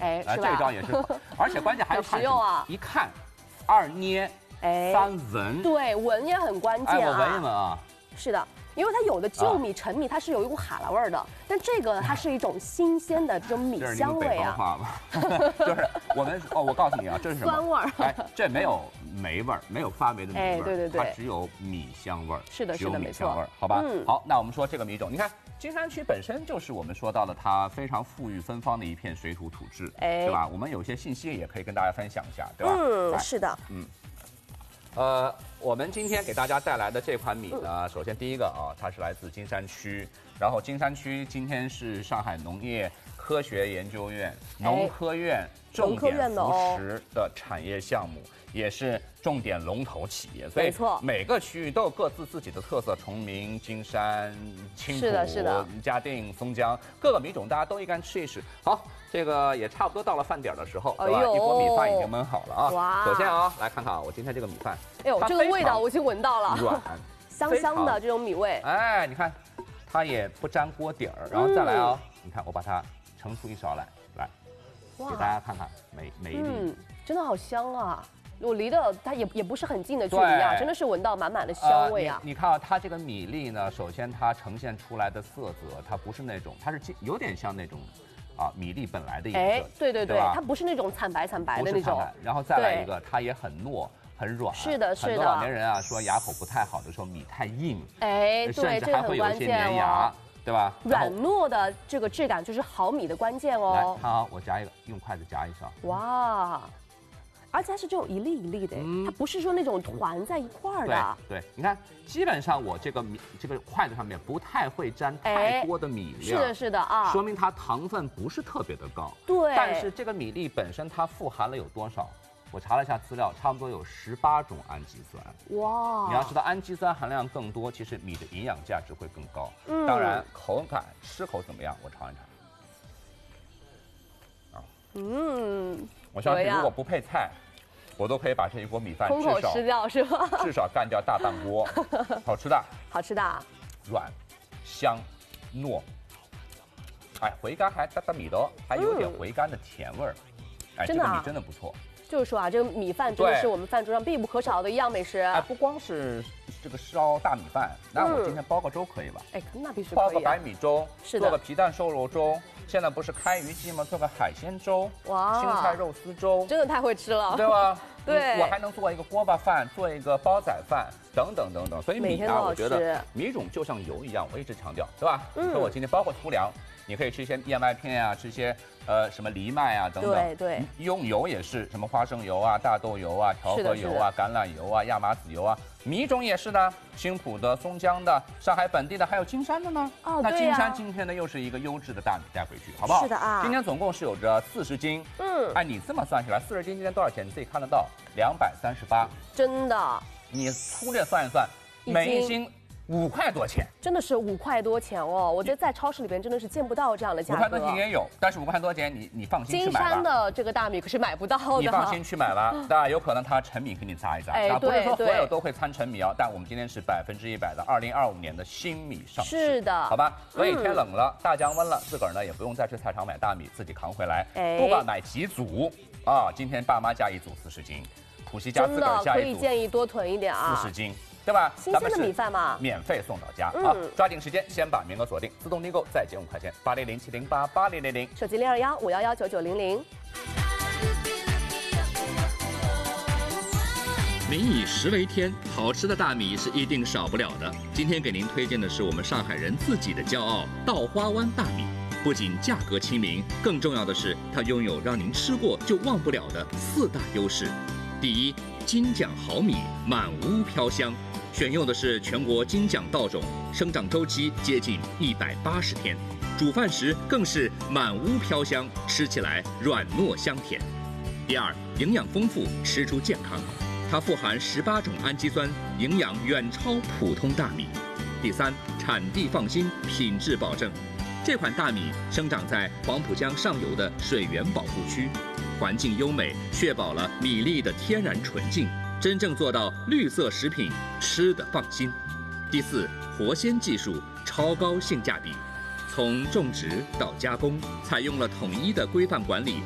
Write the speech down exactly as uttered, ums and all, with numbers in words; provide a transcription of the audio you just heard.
哎， 啊，这招也是，而且关键还有看实用啊， 一看，二捏， 哎， 三闻， 对，闻也很关键啊。 哎，我闻一闻啊。 是的。 因为它有的旧米、陈米，它是有一股哈喇味儿的，但这个它是一种新鲜的这种米香味啊。 这是你们北方话吗？就是我们哦，我告诉你啊，这是什么？ 酸味儿。 哎，这没有霉味儿，没有发霉的米味儿， 哎，对对对， 它只有米香味儿。 是的，是的，没错。 好吧，嗯，好，那我们说这个米种，你看金山区本身就是我们说到了它非常富裕芬芳的一片水土土质，哎，对吧？我们有些信息也可以跟大家分享一下，对吧？ 嗯，是的， 嗯。 呃，我们今天给大家带来的这款米呢，嗯、首先第一个啊，它是来自金山区，然后金山区今天是上海农业科学研究院、农科院重点扶持的产业项目，也是重点龙头企业，所以每个区域都有各自自己的特色，崇明、金山、青浦、嘉定、松江，各个米种大家都应该吃一吃。好。 这个也差不多到了饭点的时候，对吧？一锅米饭已经焖好了啊！哇！首先啊，来看看啊，我今天这个米饭， 哎呦，这个味道我已经闻到了， 软， 香香的这种米味。 哎，你看，它也不粘锅底儿，然后再来啊，你看我把它盛出一勺来，来，给大家看看每每一粒， 嗯，真的好香啊！我离的它也也不是很近的距离啊，真的是闻到满满的香味啊！ 你看啊，它这个米粒呢，首先它呈现出来的色泽，它不是那种，它是有点像那种。 啊，米粒本来的颜色， 哎，对对对，它不是那种惨白惨白的那种， 然后再来一个，它也很糯，很软。 是的，是的。 很多老年人啊说牙口不太好的时候，米太硬， 哎， 甚至还会有一些粘牙，对吧？ 软糯的这个质感就是好米的关键哦。 来，看啊，我夹一个，用筷子夹一勺。 哇！ 而且它是这种一粒一粒的，嗯、它不是说那种团在一块儿的。 对，对你看，基本上我这个米这个筷子上面不太会沾太多的米料。 是的，是的啊， 说明它糖分不是特别的高。 对。 但是这个米粒本身它富含了有多少？我查了一下资料，差不多有十八种氨基酸。哇！你要知道氨基酸含量更多，其实米的营养价值会更高。嗯。当然，口感吃口怎么样？我尝一尝。啊。嗯。我相信如果不配菜。 我都可以把这一锅米饭空口吃掉是吧？ 至少干掉大半锅，好吃的， 好吃的， 软、香、糯，哎，回甘还带带米的哦，还有点回甘的甜味儿，哎，这个米真的不错。 就是说啊，这个米饭真的是我们饭桌上必不可少的一样美食。 哎，不光是这个烧大米饭，那我今天煲个粥可以吧？ 哎，那必须煲个白米粥， 是的， 做个皮蛋瘦肉粥。 现在不是开渔季吗？做个海鲜粥，哇，青菜肉丝粥， 真的太会吃了， 对吧？ 对， 我还能做一个锅巴饭，做一个煲仔饭，等等等等。所以米啊，我觉得米种就像油一样，我一直强调，对吧？嗯，说我今天包括粗粮，你可以吃一些燕麦片啊，吃一些呃什么藜麦啊等等。 对对。 用油也是什么花生油啊、大豆油啊、调和油啊、橄榄油啊、亚麻籽油啊。 米种也是的，青浦的、松江的、上海本地的，还有金山的呢。哦，那金山今天呢，又是一个优质的大米带回去，好不好？ 是的啊。 今天总共是有着四十斤。嗯。按你这么算起来，四十斤今天多少钱？你自己看得到，两百三十八。 真的。 你粗略算一算，每一斤五块多钱。 真的是五块多钱哦！我觉得在超市里边真的是见不到这样的价格。 五块多钱也有，但是五块多钱你你放心去买吧。 金山的这个大米可是买不到的。 你放心去买吧，当然有可能它陈米给你砸一砸， 哎， 不是说所有都会掺陈米啊。但我们今天是百分之一百的二零二五年的新米上市， 是的， 好吧？所以天冷了，大降温了，自个儿呢也不用再去菜场买大米，自己扛回来。哎，不管买几组啊，今天爸妈加一组四十斤，普希家自个儿加一组， 可以建议多囤一点啊， 四十斤。 对吧？ 新鲜的米饭嘛， 免费送到家啊！抓紧时间，先把名额锁定，自动订购再减五块钱，八零零七零八八零零零， 手机零二幺五幺幺九九零零。 民以食为天，好吃的大米是一定少不了的。今天给您推荐的是我们上海人自己的骄傲——稻花湾大米。不仅价格亲民，更重要的是它拥有让您吃过就忘不了的四大优势。第一，金奖好米，满屋飘香。 选用的是全国金奖稻种，生长周期接近一百八十天，煮饭时更是满屋飘香，吃起来软糯香甜。第二，营养丰富，吃出健康，它富含十八种氨基酸，营养远超普通大米。第三，产地放心，品质保证。这款大米生长在黄浦江上游的水源保护区，环境优美，确保了米粒的天然纯净。 真正做到绿色食品，吃得放心。第四，活鲜技术，超高性价比，从种植到加工，采用了统一的规范管理